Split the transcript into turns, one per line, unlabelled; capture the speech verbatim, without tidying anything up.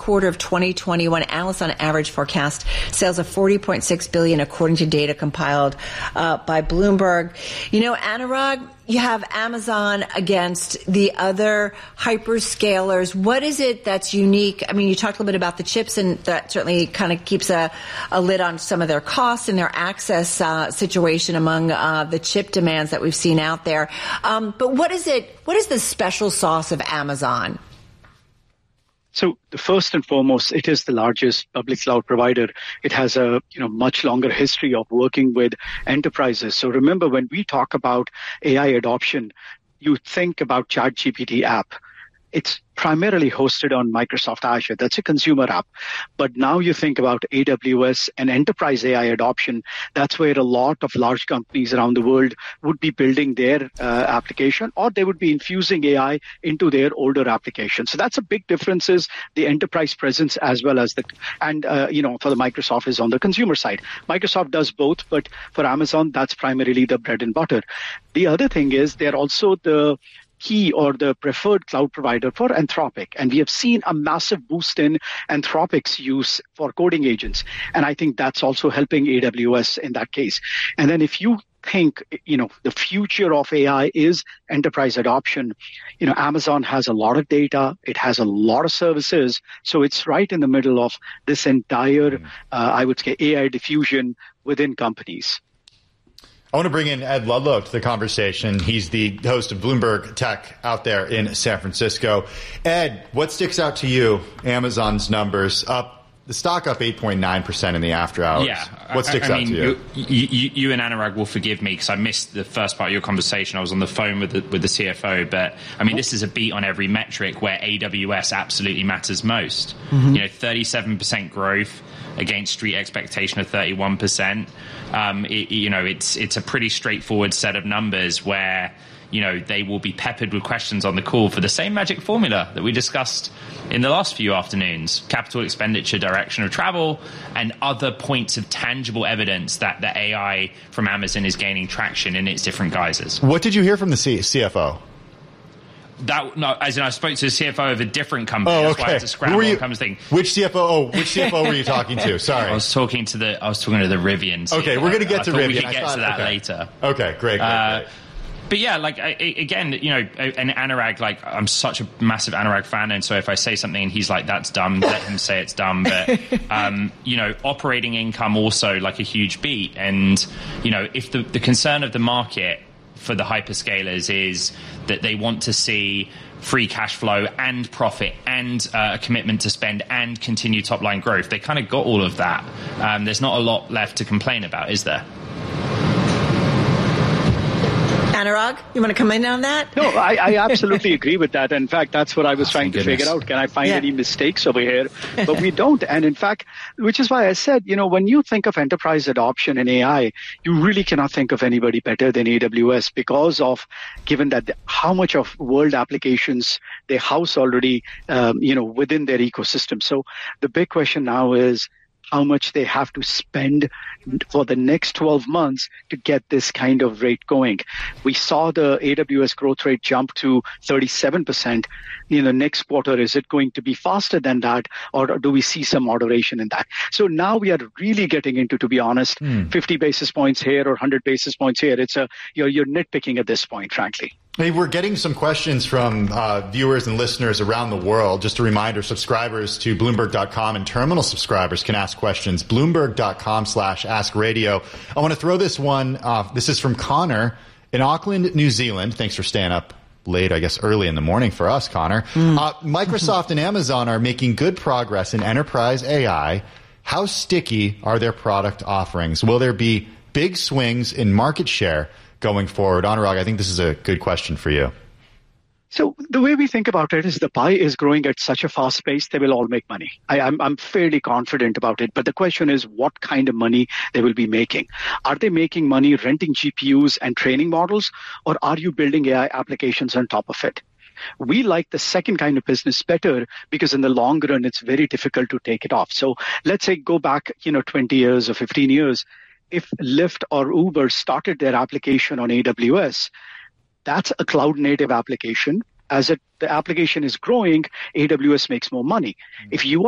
quarter of twenty twenty-one, analysts on average forecast sales of forty point six billion dollars, according to data compiled uh, by Bloomberg. You know, Anurag, you have Amazon against the other hyperscalers. What is it that's unique? I mean, you talked a little bit about the chips, and that certainly kind of keeps a, a lid on some of their costs and their access uh, situation among uh, the chip demands that we've seen out there. Um, but what is it? What is the special sauce of Amazon?
So first and foremost, it is the largest public cloud provider. It has a you know much longer history of working with enterprises. So remember, when we talk about A I adoption, you think about ChatGPT app. It's primarily hosted on Microsoft Azure. That's a consumer app. But now you think about A W S and enterprise A I adoption. That's where a lot of large companies around the world would be building their uh, application, or they would be infusing A I into their older applications. So that's a big difference, is the enterprise presence as well as the, and, uh, you know, for the Microsoft is on the consumer side. Microsoft does both, but for Amazon, that's primarily the bread and butter. The other thing is they're also the key or the preferred cloud provider for Anthropic. And we have seen a massive boost in Anthropic's use for coding agents. And I think that's also helping A W S in that case. And then if you think, you know, the future of A I is enterprise adoption, you know, Amazon has a lot of data. It has a lot of services. So it's right in the middle of this entire, mm. uh, I would say, A I diffusion within companies.
I want to bring in Ed Ludlow to the conversation. He's the host of Bloomberg Tech out there in San Francisco. Ed, what sticks out to you? Amazon's numbers up, the stock up eight point nine percent in the after hours.
Yeah.
What sticks
I, I
out
mean,
to you?
You, you? You and Anurag will forgive me because I missed the first part of your conversation. I was on the phone with the, with the C F O. But, I mean, this is a beat on every metric where A W S absolutely matters most. Mm-hmm. You know, thirty-seven percent growth against street expectation of thirty-one percent. Um, it, you know, it's it's a pretty straightforward set of numbers where, you know, they will be peppered with questions on the call for the same magic formula that we discussed in the last few afternoons: capital expenditure, direction of travel, and other points of tangible evidence that the A I from Amazon is gaining traction in its different guises.
What did you hear from the C- CFO?
That no, as in I spoke to the C F O of a different company.
Oh,
That's
okay.
why I had to scramble
you,
and come thing.
Which C F O? Oh, which C F O were you talking to? Sorry,
I was talking to the. I was talking to the Rivian C F O.
Okay, we're going to get
I
to
Rivian.
Rivian.
We could
I
get
thought,
to that
okay.
later.
Okay, great. great,
uh,
great.
But yeah, like I, again, you know, and Anurag, like I'm such a massive Anurag fan, and so if I say something and he's like, "That's dumb," let him say it's dumb. But um, you know, operating income also like a huge beat, and you know, if the the concern of the market for the hyperscalers is that they want to see free cash flow and profit and uh, a commitment to spend and continue top line growth, they kind of got all of that. Um, there's not a lot left to complain about, is there?
Anurag, you want to come in on that?
No, I, I absolutely agree with that. In fact, that's what I was
oh,
trying to
goodness.
figure out. Can I find
yeah.
any mistakes over here? But we don't. And in fact, which is why I said, you know, when you think of enterprise adoption in A I, you really cannot think of anybody better than A W S because of, given that the, how much of world applications they house already, um, you know, within their ecosystem. So the big question now is, how much they have to spend for the next twelve months to get this kind of rate going. We saw the A W S growth rate jump to thirty-seven percent. In the next quarter, is it going to be faster than that, or do we see some moderation in that? So now we are really getting into, to be honest, mm. fifty basis points here or one hundred basis points here. It's a you're, you're nitpicking at this point, frankly.
Hey, we're getting some questions from uh, viewers and listeners around the world. Just a reminder, subscribers to Bloomberg dot com and terminal subscribers can ask questions. Bloomberg dot com slash ask radio. I want to throw this one off. This is from Connor in Auckland, New Zealand. Thanks for staying up late, I guess early in the morning for us, Connor. Mm. Uh, Microsoft and Amazon are making good progress in enterprise A I. How sticky are their product offerings? Will there be big swings in market share going forward? Anurag, I think this is a good question for you.
So the way we think about it is the pie is growing at such a fast pace, they will all make money. I, I'm, I'm fairly confident about it. But the question is what kind of money they will be making. Are they making money renting G P Us and training models, or are you building A I applications on top of it? We like the second kind of business better because in the long run, it's very difficult to take it off. So let's say go back, you know, twenty years or fifteen years. If Lyft or Uber started their application on A W S, that's a cloud native application. As it, the application is growing, A W S makes more money. Mm-hmm. If you